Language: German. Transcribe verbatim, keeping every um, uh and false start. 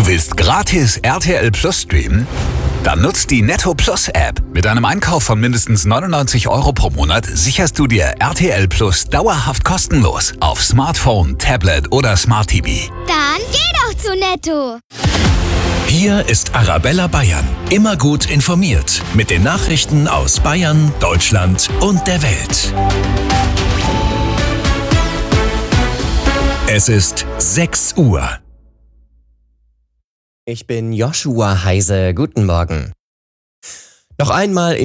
Du willst gratis R T L Plus streamen? Dann nutzt die Netto Plus App. Mit einem Einkauf von mindestens neunundneunzig Euro pro Monat sicherst du dir R T L Plus dauerhaft kostenlos auf Smartphone, Tablet oder Smart T V. Dann geh doch zu Netto. Hier ist Arabella Bayern. Immer gut informiert mit den Nachrichten aus Bayern, Deutschland und der Welt. Es ist sechs Uhr. Ich bin Joshua Heise. Guten Morgen. Noch einmal in